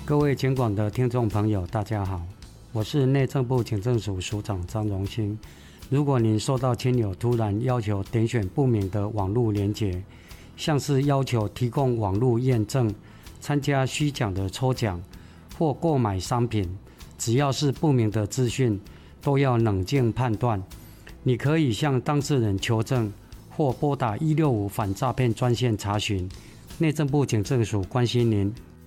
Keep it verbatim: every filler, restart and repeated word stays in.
各位警广的听众朋友，大家好，我是内政部警政署署长张荣兴。如果您收到亲友突然要求点选不明的网络连结，像是要求提供网络验证、参加虚奖的抽奖或购买商品，只要是不明的资讯，都要冷静判断。你可以向当事人求证，或拨打一六五反诈骗专线查询。内政部警政署关心您，